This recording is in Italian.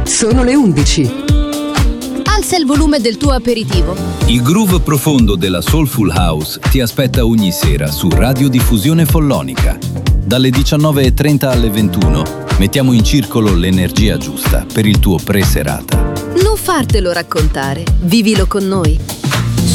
Sono le 11. Alza il volume del tuo aperitivo. Il groove profondo della Soulful House ti aspetta ogni sera su Radiodiffusione Follonica. Dalle 19:30 alle 21 mettiamo in circolo l'energia giusta per il tuo pre-serata. Non fartelo raccontare, vivilo con noi.